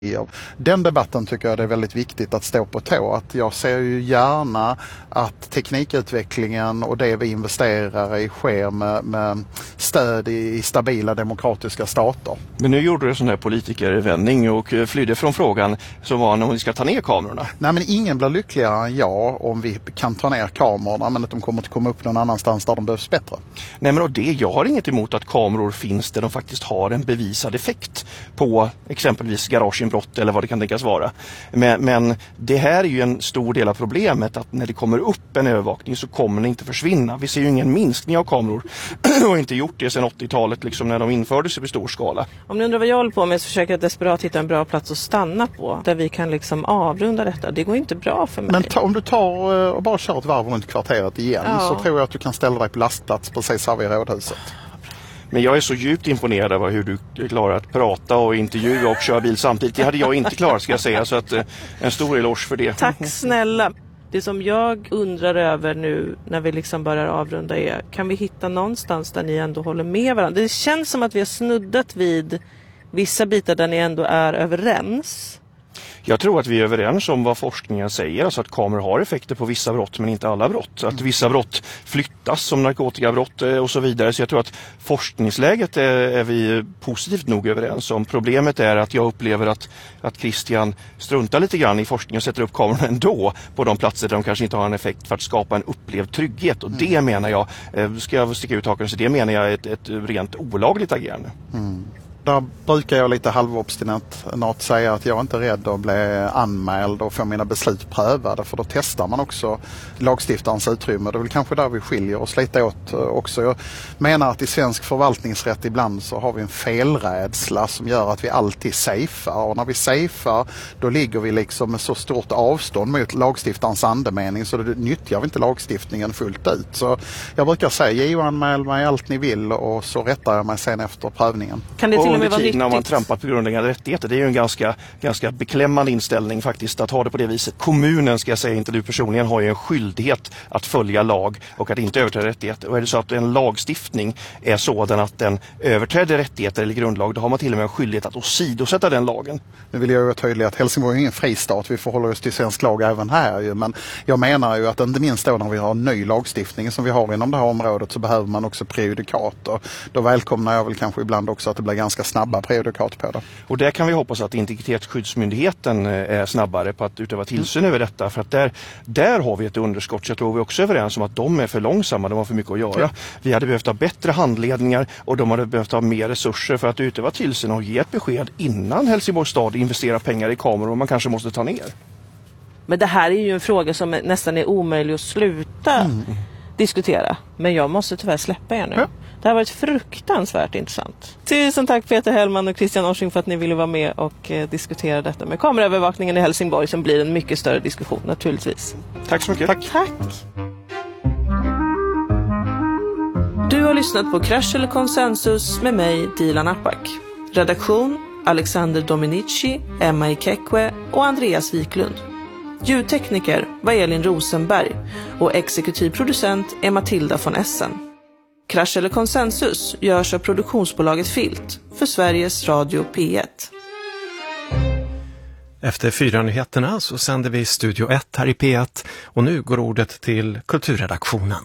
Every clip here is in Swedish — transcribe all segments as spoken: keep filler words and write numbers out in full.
Den debatten tycker jag det är väldigt viktigt att stå på tå. Att jag ser ju gärna att teknikutvecklingen och det vi investerar i sker med, med stöd i stabila demokratiska stater. Men nu gjorde du sån här politikervändning och flydde från frågan som var när vi ska ta ner kamerorna. Nej, men ingen blir lyckligare än jag om vi kan ta ner kamerorna, men att de kommer att komma upp någon annanstans där de behövs bättre. Nej, men och det, jag har inget emot att kameror finns där de faktiskt har en bevisad effekt på exempelvis garageinbrott eller vad det kan tänkas vara. Men, men det här är ju en stor del av problemet, att när det kommer upp en övervakning så kommer den inte försvinna. Vi ser ju ingen minskning av kameror och inte gjort det sedan åttiotalet liksom, när de infördes i stor skala. Om ni undrar vad jag håller på med så försöker jag desperat hitta en bra plats att stanna på där vi kan liksom avrunda detta. Det går inte bra för mig. Men ta, om du tar och bara kör ett varv runt kvarteret igen, ja, så tror jag att du kan ställa dig på lastplats precis här vid Rådhuset. Men jag är så djupt imponerad av hur du klarar att prata och intervjua och köra bil samtidigt. Det hade jag inte klarat, ska jag säga, så att en stor eloge för det. Tack snälla. Det som jag undrar över nu när vi liksom börjar avrunda är, kan vi hitta någonstans där ni ändå håller med varandra? Det känns som att vi har snuddat vid vissa bitar där ni ändå är överens. Jag tror att vi är överens om vad forskningen säger, alltså att kameror har effekter på vissa brott men inte alla brott. Att vissa brott flyttas som narkotikabrott och så vidare. Så jag tror att forskningsläget är, är vi positivt nog överens om. Problemet är att jag upplever att, att Christian struntar lite grann i forskningen och sätter upp kamerorna ändå på de platser där de kanske inte har en effekt för att skapa en upplevd trygghet. Och det menar jag, ska jag sticka ut hakan, så det menar jag är ett, ett rent olagligt agerande. Mm. Där brukar jag lite halvobstinat att säga att jag inte är rädd att bli anmäld och få mina beslut prövade, för då testar man också lagstiftarens utrymme. Det är väl kanske där vi skiljer oss lite åt också. Jag menar att i svensk förvaltningsrätt ibland så har vi en felrädsla som gör att vi alltid safear, och när vi safear då ligger vi liksom med så stort avstånd mot lagstiftarens andemening så då nyttjar vi inte lagstiftningen fullt ut. Så jag brukar säga, J O-anmäl mig allt ni vill och så rättar jag mig sen efter prövningen. Kan det till under tiden när man trampar på grundläggande rättigheter. Det är ju en ganska, ganska beklämmande inställning faktiskt att ha det på det viset. Kommunen, ska jag säga, inte du personligen, har ju en skyldighet att följa lag och att inte överträda rättigheter. Och är det så att en lagstiftning är sådan att den överträder rättigheter eller grundlag, då har man till och med en skyldighet att åsidosätta den lagen. Nu vill jag ju tydliga att Helsingborg är ingen fristat. Vi förhåller oss till svensk lag även här ju. Men jag menar ju att inte minst då när vi har en ny lagstiftning som vi har inom det här området så behöver man också prejudikat. Och då välkomnar jag väl kanske ibland också att det blir ganska snabba prejudikat på det. Och där kan vi hoppas att Integritetsskyddsmyndigheten är snabbare på att utöva tillsyn mm. över detta. För att där, där har vi ett underskott. Så jag tror vi också är överens om att de är för långsamma, de har för mycket att göra. Ja. Vi hade behövt ha bättre handledningar och de hade behövt ha mer resurser för att utöva tillsyn och ge ett besked innan Helsingborgs stad investerar pengar i kameror och man kanske måste ta ner. Men det här är ju en fråga som nästan är omöjlig att sluta mm. diskutera. Men jag måste tyvärr släppa er nu. Ja. Det har varit fruktansvärt intressant. Tusen tack Peter Hellman och Christian Orsing för att ni ville vara med och eh, diskutera detta med kameraövervakningen i Helsingborg, som blir en mycket större diskussion naturligtvis. Tack så mycket. Tack. Tack. Du har lyssnat på Krasch eller konsensus med mig, Dilan Apak. Redaktion Alexander Dominici, Emma Ikekwe och Andreas Wiklund. Ljudtekniker var Elin Rosenberg och exekutiv producent är Matilda von Essen. Krasch eller konsensus görs av produktionsbolaget Filt för Sveriges Radio P ett. Efter fyra nyheterna så sänder vi Studio ett här i P ett och nu går ordet till kulturredaktionen.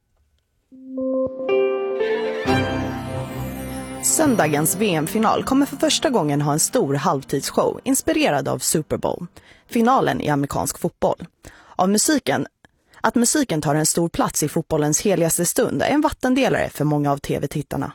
Söndagens V M-final kommer för första gången ha en stor halvtidsshow inspirerad av Super Bowl, finalen i amerikansk fotboll. Av musiken Att musiken tar en stor plats i fotbollens heligaste stund är en vattendelare för många av tv-tittarna.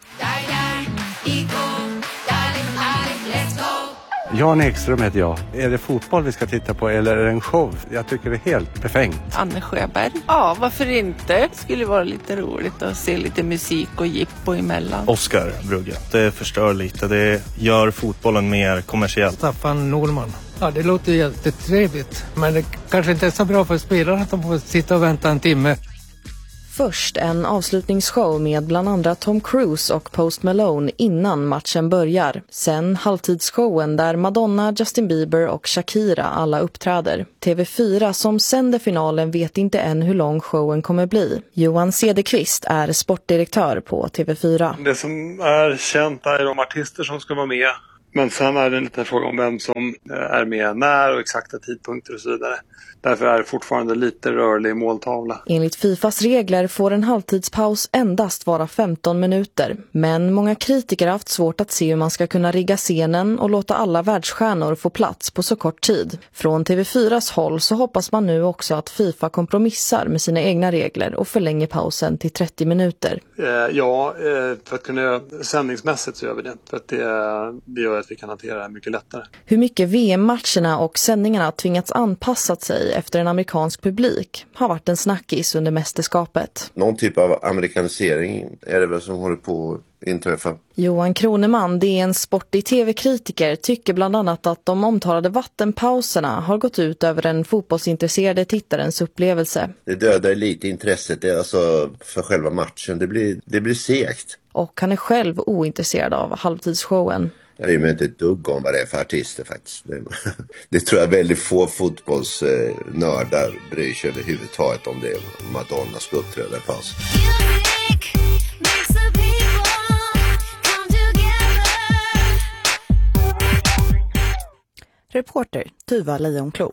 Jan Ekström heter jag. Är det fotboll vi ska titta på eller är det en show? Jag tycker det är helt befängt. Anne Sjöberg. Ja, varför inte? Det skulle vara lite roligt att se lite musik och jippo emellan. Oscar Brugge. Det förstör lite. Det gör fotbollen mer kommersiell. Staffan Norman. Ja, det låter jättetrevligt. Men det kanske inte är så bra för spelarna att de får sitta och vänta en timme. Först en avslutningsshow med bland andra Tom Cruise och Post Malone innan matchen börjar. Sen halvtidsshowen där Madonna, Justin Bieber och Shakira alla uppträder. T V fyra som sänder finalen vet inte än hur lång showen kommer bli. Johan Cederqvist är sportdirektör på T V fyra. Det som är känt är de artister som ska vara med. Men sen är det en liten fråga om vem som är med när och exakta tidpunkter och så vidare. Därför är det fortfarande lite rörlig måltavla. Enligt Fifas regler får en halvtidspaus endast vara femton minuter. Men många kritiker har haft svårt att se hur man ska kunna rigga scenen och låta alla världsstjärnor få plats på så kort tid. Från T V fyras håll så hoppas man nu också att Fifa kompromissar med sina egna regler och förlänger pausen till trettio minuter. Eh, ja, eh, för att kunna sändningsmässigt så gör vi det. För att det, det gör att vi kan hantera det här mycket lättare. Hur mycket V M-matcherna och sändningarna tvingats anpassat sig efter en amerikansk publik har varit en snackis under mästerskapet. Någon typ av amerikanisering är det väl som håller på att inträffa. Johan Kroneman, det är en sportig tv-kritiker, tycker bland annat att de omtalade vattenpauserna har gått ut över den fotbollsintresserade tittarens upplevelse. Det dödar lite intresset det är alltså för själva matchen. Det blir, det blir segt. Och han är själv ointresserad av halvtidsshowen. Jag bryr mig inte ett dugg om vad det är för artister faktiskt. Det, det tror jag väldigt få fotbollsnördar bryr sig överhuvudtaget om det. Madonna ska uppträda i paus. Reporter Tuva Lejonklo.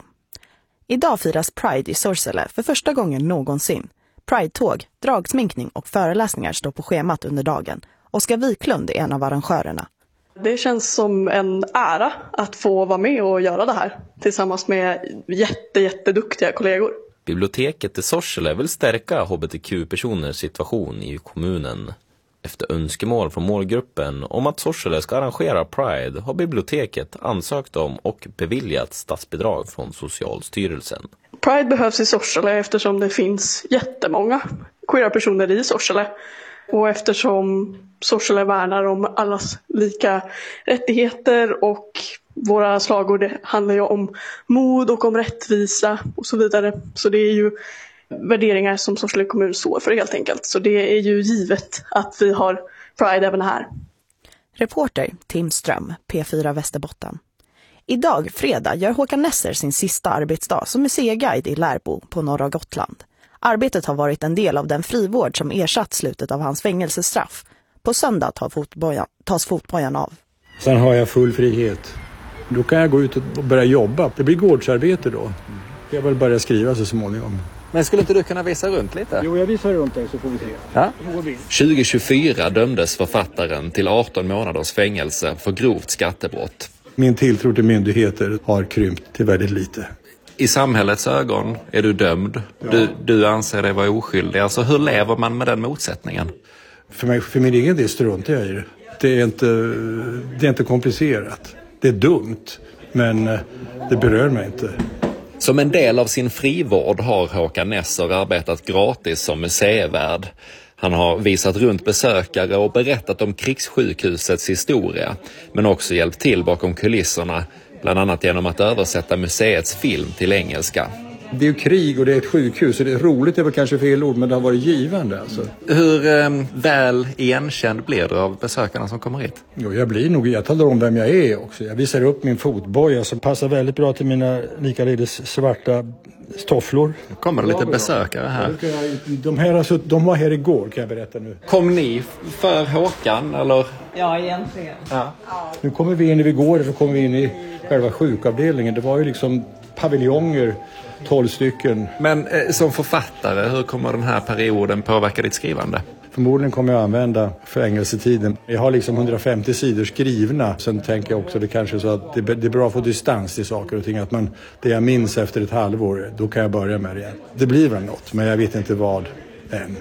Idag firas Pride i Sorsele för första gången någonsin. Pride-tåg, dragsminkning och föreläsningar står på schemat under dagen. Oskar Wiklund är en av arrangörerna. Det känns som en ära att få vara med och göra det här tillsammans med jätte, jätteduktiga kollegor. Biblioteket i Sorsele vill stärka hbtq-personers situation i kommunen. Efter önskemål från målgruppen om att Sorsele ska arrangera Pride har biblioteket ansökt om och beviljat statsbidrag från Socialstyrelsen. Pride behövs i Sorsele eftersom det finns jättemånga queera personer i Sorsele. Och eftersom Sorsele värnar om allas lika rättigheter och våra slagord handlar ju om mod och om rättvisa och så vidare. Så det är ju värderingar som Sorsele kommun står för helt enkelt. Så det är ju givet att vi har Pride även här. Reporter Tim Ström, P fyra Västerbotten. Idag, fredag, gör Håkan Nesser sin sista arbetsdag som museiguide i Lärbo på norra Gotland. Arbetet har varit en del av den frivård som ersatt slutet av hans fängelsestraff. På söndag tar fotbojan, tas fotbojan av. Sen har jag full frihet. Då kan jag gå ut och börja jobba. Det blir gårdsarbete då. Jag vill börja skriva så småningom. Men skulle inte du kunna visa runt lite? Jo, jag visar runt dig så får vi se. Ja? tjugo tjugofyra dömdes författaren till arton månaders fängelse för grovt skattebrott. Min tilltro till myndigheter har krympt till väldigt lite. I samhällets ögon är du dömd. Ja. Du, du anser dig vara oskyldig. Alltså hur lever man med den motsättningen? För, mig, för min egen del struntar jag i det. Det är inte, det är inte komplicerat. Det är dumt, men det berör mig inte. Som en del av sin frivård har Håkan Nesser arbetat gratis som museivärd. Han har visat runt besökare och berättat om krigssjukhusets historia, men också hjälpt till bakom kulisserna, bland annat genom att översätta museets film till engelska. Det är ju krig och det är ett sjukhus, så det är roligt är väl kanske fel ord, men det har varit givande alltså. Hur eh, väl igenkänd blir du av besökarna som kommer hit? Jo, jag blir nog, jag talar om vem jag är också. Jag visar upp min fotboja som passar väldigt bra till mina likaledes svarta tofflor. Nu kommer det lite besökare här. De här alltså, de var här igår kan jag berätta nu. Kom ni för Håkan eller? Ja, egentligen. Ja. Nu kommer vi in i igår, så kommer vi in i själva sjukavdelningen. Det var ju liksom paviljonger, tolv stycken. Men eh, som författare, hur kommer den här perioden påverka ditt skrivande? Förmodligen kommer jag använda fängelsetiden. Jag har liksom hundrafemtio sidor skrivna. Sen tänker jag också det kanske så att det, det är bra att få distans till saker och ting. Att man, det jag minns efter ett halvår, då kan jag börja med det igen. Det blir väl något, men jag vet inte vad än.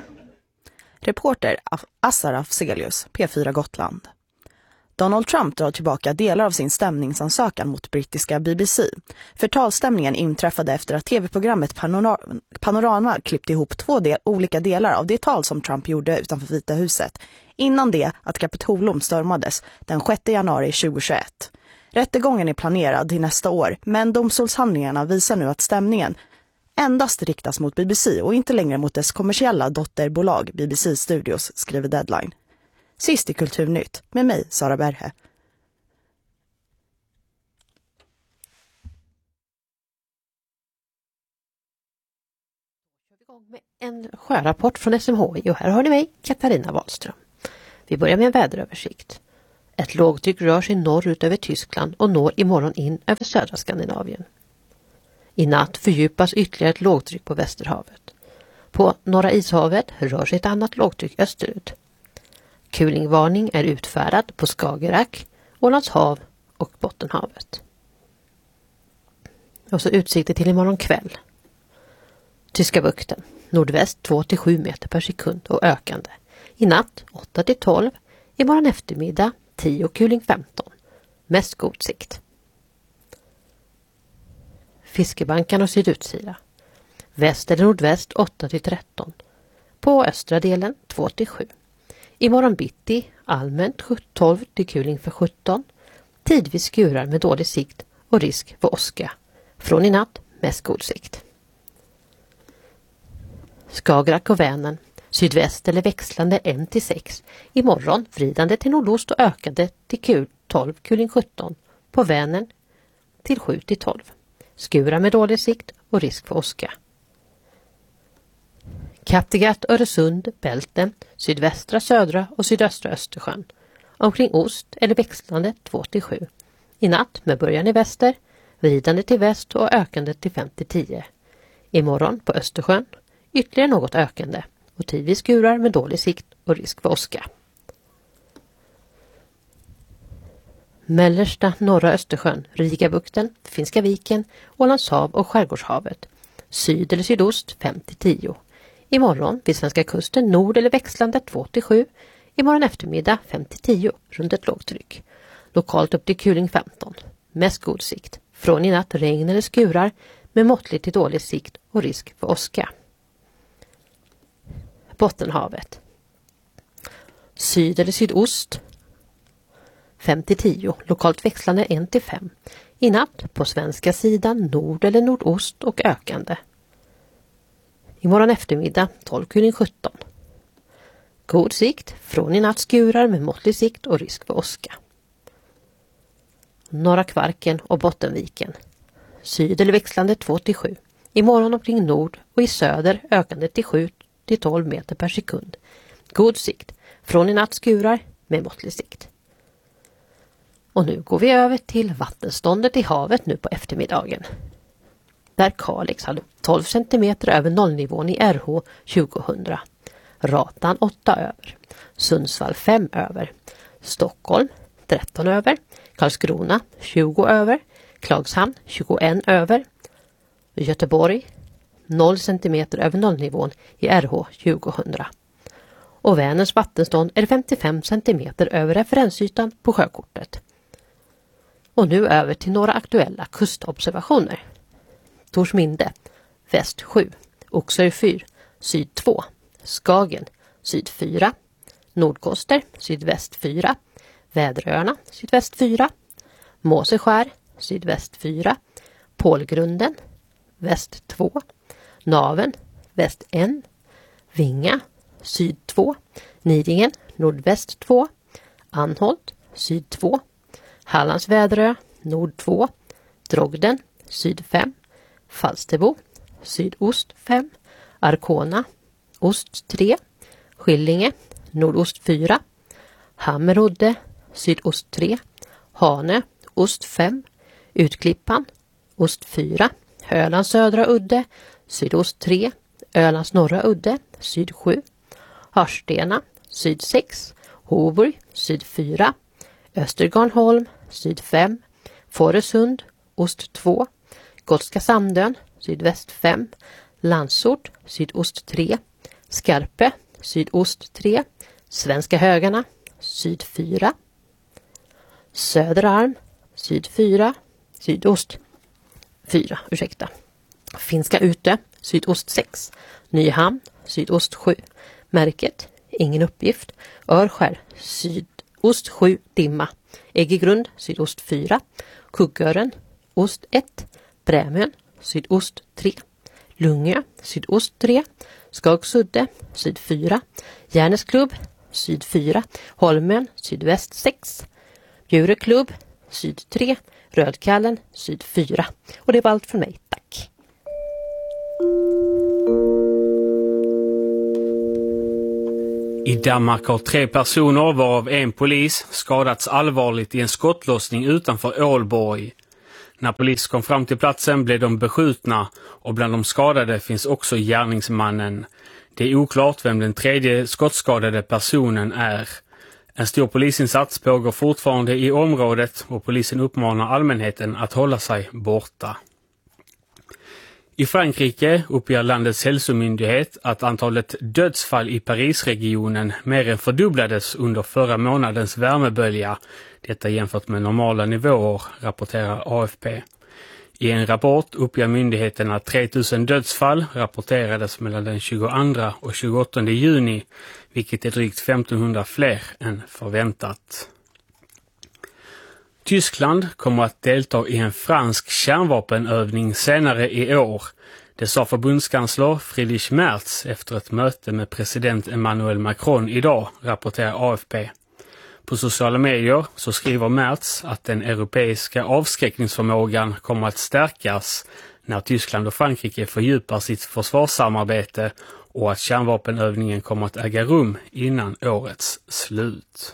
Reporter Assar Afzelius, P fyra Gotland. Donald Trump drar tillbaka delar av sin stämningsansökan mot brittiska B B C. Förtalsstämningen inträffade efter att tv-programmet Panora- Panorama klippte ihop två del- olika delar av det tal som Trump gjorde utanför Vita huset. Innan det att Kapitolium stormades den sjätte januari tjugohundratjugoett. Rättegången är planerad till nästa år, men domstolshandlingarna visar nu att stämningen endast riktas mot B B C och inte längre mot dess kommersiella dotterbolag B B C Studios, skriver Deadline. Sist i Kulturnytt, med mig, Sara Berhe. En sjörapport från S M H I och här har ni mig, Katarina Wahlström. Vi börjar med en väderöversikt. Ett lågtryck rör sig norrut över Tyskland och når imorgon in över södra Skandinavien. I natt fördjupas ytterligare ett lågtryck på Västerhavet. På Norra ishavet rör sig ett annat lågtryck österut. Kulingvarning är utfärdad på Skagerrak, Ålands hav och Bottenhavet. Och så utsikter till imorgon kväll. Tyska bukten, nordväst två till sju meter per sekund och ökande. I natt åtta till tolv, imorgon eftermiddag tio kuling femton. Mest god sikt. Fiskebankan och sydutsida. Väst eller nordväst åtta till tretton. På östra delen två till sju. Imorgon bitti allmänt tolv till kuling för sjutton. Tidvis skurar med dålig sikt och risk för åska. Från i natt mest god sikt. Skagerrak och Vänern. Sydväst eller växlande ett till sex. Imorgon vridande till nordost och ökade till tolv kuling sjutton. På Vänern till sju till tolv. Skurar med dålig sikt och risk för åska. Kattegatt, Öresund, Bälten, sydvästra, södra och sydöstra Östersjön. Omkring ost eller växlande två till sju. I natt med början i väster, vridande till väst och ökande till fem till tio. Imorgon på Östersjön ytterligare något ökande och tidvis skurar med dålig sikt och risk för åska. Mellersta norra Östersjön, Rigabukten, Finska viken, Ålands hav och Skärgårdshavet. Syd eller sydost fem till tio. Imorgon vid svenska kusten nord eller växlande två till sju. Imorgon eftermiddag fem till tio runt ett lågtryck. Lokalt upp till kuling femton. Mest god sikt. Från i natt regn eller skurar med måttlig till dålig sikt och risk för åska. Bottenhavet. Syd eller sydost fem till tio. Lokalt växlande ett till fem. I natt på svenska sidan nord eller nordost och ökande. Imorgon eftermiddag tolv kuling sjutton. God sikt. Från i natt skurar med måttlig sikt och risk för åska. Norra Kvarken och Bottenviken. Syd eller växlande två till sju. Imorgon omkring nord och i söder ökande till sju till tolv meter per sekund. God sikt. Från i natt skurar med måttlig sikt. Och nu går vi över till vattenståndet i havet nu på eftermiddagen. Där Kalix hade tolv centimeter över nollnivån i R H tjugohundra. Ratan åtta över. Sundsvall fem över. Stockholm tretton över. Karlskrona tjugo över. Klagshamn tjugoen över. Göteborg noll centimeter över nollnivån i R H tjugohundra. Och Vänerns vattenstånd är femtiofem centimeter över referensytan på sjökortet. Och nu över till några aktuella kustobservationer. Torsminde, väst sju, Oxö fyra, syd två, Skagen, syd fyra, Nordkoster, sydväst fyra, Väderöarna, sydväst fyra, Måseskär, sydväst fyra, Pålgrunden, väst två, Naven, väst ett, Vinga, syd två, Nidingen, nordväst två, Anholt, syd två, Hallands Väderö, nord två, Drogden, syd fem, Falsterbo, sydost fem, Arkona, ost tre, Skillinge, nordost fyra, Hammerodde, sydost tre, Hane, ost fem, Utklippan, ost fyra, Ölands södra udde, sydost tre, Ölands norra udde, syd sju, Harstena, syd sex, Hoburg, syd fyra, Östergarnholm, syd fem, Fårösund, ost två, Gotska Sandön, sydväst fem, Landsort, sydost tre, Skarpe, sydost tre, Svenska Högarna, syd fyra, Söderarm, syd fyra, sydost fyra, ursäkta. Finska Ute, sydost sex, Nyhamn, sydost sju, Märket, ingen uppgift, Örskär, sydost sju, Dimma, Äggegrund, sydost fyra, Kuggören, ost ett, Brämön, sydost tre, Lungö, sydost tre, Skagsudde, syd fyra, Järnesklubb, syd fyra, Holmen, sydväst sex, Bjureklubb, syd tre, Rödkallen, syd fyra. Och det var allt från mig, tack. I Danmark har tre personer, varav en polis, skadats allvarligt i en skottlossning utanför Ålborg. När polis kom fram till platsen blev de beskjutna och bland de skadade finns också gärningsmannen. Det är oklart vem den tredje skottskadade personen är. En stor polisinsats pågår fortfarande i området och polisen uppmanar allmänheten att hålla sig borta. I Frankrike uppger landets hälsomyndighet att antalet dödsfall i Parisregionen mer än fördubblades under förra månadens värmebölja. Detta jämfört med normala nivåer, rapporterar A F P. I en rapport uppger myndigheten att tre tusen dödsfall rapporterades mellan den tjugoandra och tjugoåttonde juni, vilket är drygt femtonhundra fler än förväntat. Tyskland kommer att delta i en fransk kärnvapenövning senare i år. Det sa förbundskansler Friedrich Merz efter ett möte med president Emmanuel Macron idag, rapporterar A F P. På sociala medier så skriver Merz att den europeiska avskräckningsförmågan kommer att stärkas när Tyskland och Frankrike fördjupar sitt försvarssamarbete och att kärnvapenövningen kommer att äga rum innan årets slut.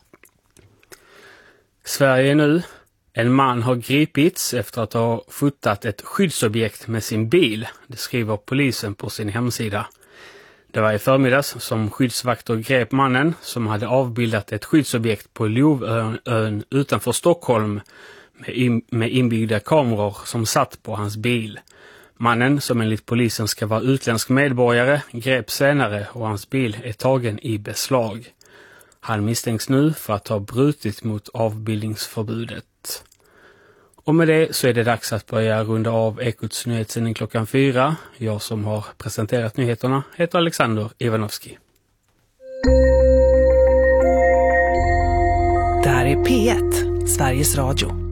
Sverige nu. En man har gripits efter att ha fotat ett skyddsobjekt med sin bil, det skriver polisen på sin hemsida. Det var i förmiddags som skyddsvakter grep mannen som hade avbildat ett skyddsobjekt på Lovön utanför Stockholm med, in, med inbyggda kameror som satt på hans bil. Mannen, som enligt polisen ska vara utländsk medborgare, greps senare och hans bil är tagen i beslag. Han misstänks nu för att ha brutit mot avbildningsförbudet. Och med det så är det dags att börja runda av Ekots nyhetssändning klockan fyra. Jag som har presenterat nyheterna heter Alexander Ivanovski. Det här är P ett, Sveriges Radio.